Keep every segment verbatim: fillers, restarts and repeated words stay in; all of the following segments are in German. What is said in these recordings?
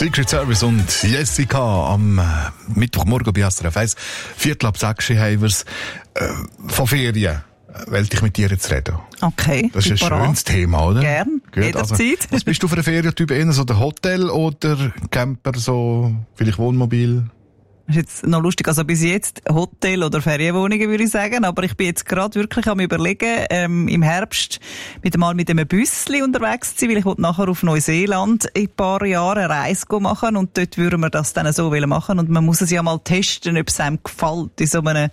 Secret Service und Jessica am Mittwochmorgen bei S R F eins. Viertel ab sechs haben wir es. Äh, von Ferien wollte ich mit dir jetzt reden. Okay. Das ist ein parat. Schönes Thema, oder? Gern, Gut, jederzeit. Also, was bist du für ein Ferientyp? Eher so der Hotel oder Camper, so vielleicht Wohnmobil? Das ist jetzt noch lustig, also bis jetzt Hotel oder Ferienwohnungen würde ich sagen, aber ich bin jetzt gerade wirklich am Überlegen, ähm, im Herbst mit mal mit einem Büssli unterwegs zu sein, weil ich wollte nachher auf Neuseeland in ein paar Jahren eine Reise machen und dort würden wir das dann so machen und man muss es ja mal testen, ob es einem gefällt in so einem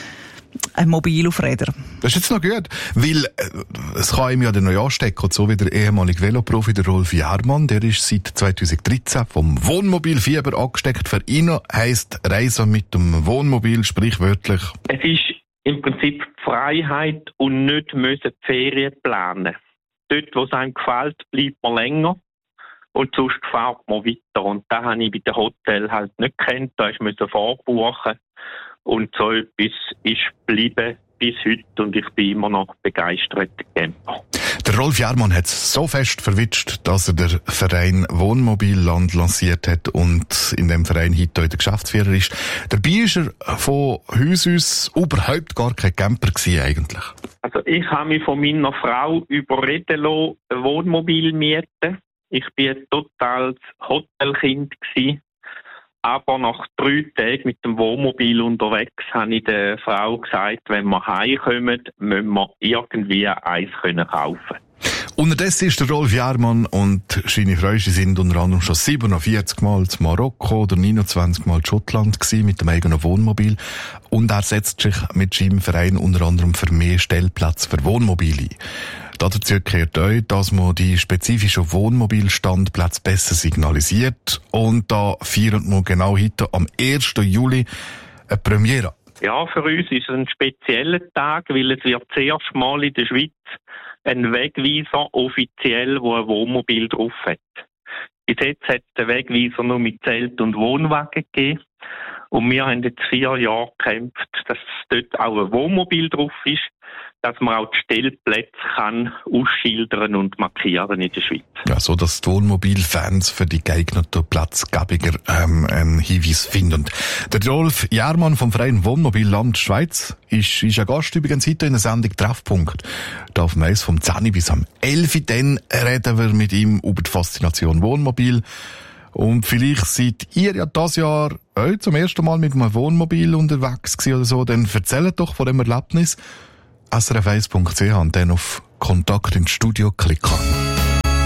ein Mobil auf Rädern. Das ist jetzt noch gut, weil äh, es kann ihm ja der neu anstecken, und so wie der ehemalige Veloprofi, der Rolf Jahrmann, der ist seit zweitausenddreizehn vom Wohnmobilfieber angesteckt. Für ihn heisst Reisen mit dem Wohnmobil sprichwörtlich: Es ist im Prinzip die Freiheit und nicht müssen die Ferien planen. Dort, wo es einem gefällt, bleibt man länger und sonst fährt man weiter. Und das habe ich bei den Hotels halt nicht gekannt, da musste ich vorbuchen. Und so etwas ist geblieben bis heute und ich bin immer noch begeisterter Camper. Der Rolf Jahrmann hat es so fest verwitscht, dass er den Verein Wohnmobilland lanciert hat und in dem Verein heute auch der Geschäftsführer ist. Dabei ist er von Haus aus überhaupt gar kein Camper gewesen eigentlich. Also ich habe mich von meiner Frau überreden lassen, ein Wohnmobil mieten. Ich bin ein totales Hotelkind gewesen. Aber nach drei Tagen mit dem Wohnmobil unterwegs habe ich der Frau gesagt, wenn wir heimkommen, müssen wir irgendwie eins kaufen können. Unterdessen ist der Rolf Jahrmann und seine Frau sind unter anderem schon siebenundvierzig Mal zu Marokko oder neunundzwanzig Mal in Schottland gewesen mit dem eigenen Wohnmobil. Und er setzt sich mit seinem Verein unter anderem für mehr Stellplätze für Wohnmobile ein. Dazu gehört auch, dass man die spezifischen Wohnmobilstandplätze besser signalisiert. Und da feiern wir genau heute am ersten Juli eine Premiere. Ja, für uns ist es ein spezieller Tag, weil es wird das erste Mal in der Schweiz ein Wegweiser offiziell, wo ein Wohnmobil drauf hat. Bis jetzt hat es den Wegweiser nur mit Zelt und Wohnwagen gegeben. Und wir haben jetzt vier Jahre gekämpft, dass dort auch ein Wohnmobil drauf ist, dass man auch die Stellplätze kann ausschildern und markieren in der Schweiz. Ja, so dass die Wohnmobilfans für die geeigneten Platzgebiger ähm, einen Hinweis finden. Der Rolf Jahrmann vom Verein Wohnmobilland Schweiz ist, ist ein Gast übrigens heute in der Sendung Treffpunkt. Da auf dem Eis vom zehn bis am elf. Dann reden wir mit ihm über die Faszination Wohnmobil. Und vielleicht seid ihr ja dieses Jahr auch zum ersten Mal mit einem Wohnmobil unterwegs gewesen oder so. Dann erzählt doch von dem Erlebnis. S R F eins Punkt C H und dann auf Kontakt ins Studio klicken.